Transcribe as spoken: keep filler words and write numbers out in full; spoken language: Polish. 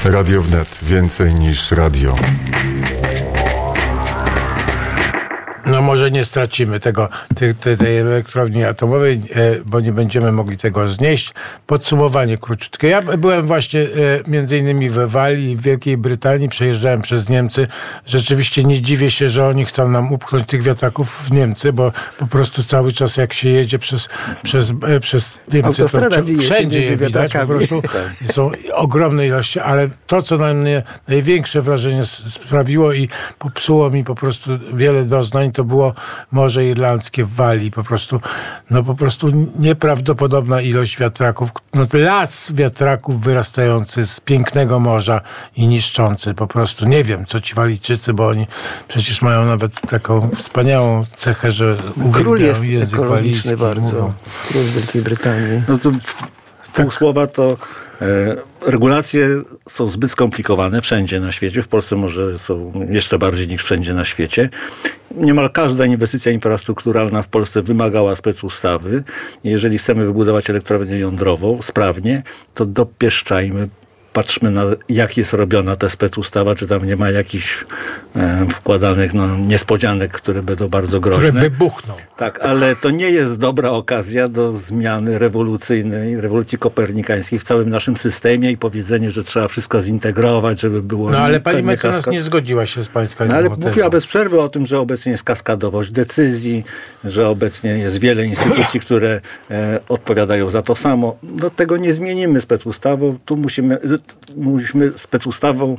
Radio Wnet. Więcej niż radio. No może nie stracimy tego, tej, tej elektrowni atomowej, bo nie będziemy mogli tego znieść. Podsumowanie króciutkie. Ja byłem właśnie między innymi we Walii, w Wielkiej Brytanii, przejeżdżałem przez Niemcy. Rzeczywiście nie dziwię się, że oni chcą nam upchnąć tych wiatraków w Niemcy, bo po prostu cały czas jak się jedzie przez, przez, przez Niemcy, to wszędzie je widać, po prostu są ogromne ilości, ale to, co na mnie największe wrażenie sprawiło i popsuło mi po prostu wiele doznań, to było Morze Irlandzkie w Walii. Po prostu, no po prostu nieprawdopodobna ilość wiatraków. No las wiatraków wyrastający z pięknego morza i niszczący. Po prostu nie wiem, co ci Walijczycy, bo oni przecież mają nawet taką wspaniałą cechę, że Król jest język walijski. Bardzo. Mówią. Król z Wielkiej Brytanii. No to pół tak. słowa to e, regulacje są zbyt skomplikowane wszędzie na świecie. W Polsce może są jeszcze bardziej niż wszędzie na świecie. Niemal każda inwestycja infrastrukturalna w Polsce wymagała specustawy. Jeżeli chcemy wybudować elektrownię jądrową sprawnie, to dopieszczajmy. Patrzmy na jak jest robiona ta specustawa, czy tam nie ma jakichś e, wkładanych no, niespodzianek, które będą bardzo groźne. Które wybuchną. Tak, ale to nie jest dobra okazja do zmiany rewolucyjnej, rewolucji kopernikańskiej w całym naszym systemie i powiedzenie, że trzeba wszystko zintegrować, żeby było... No ale pani nie mecenas kaskad... nie zgodziła się z pańską no, ale hipotezą. mówiła bez przerwy o tym, że obecnie jest kaskadowość decyzji, że obecnie jest wiele instytucji, które e, odpowiadają za to samo. No tego nie zmienimy specustawą. Tu musimy... Musimy specustawą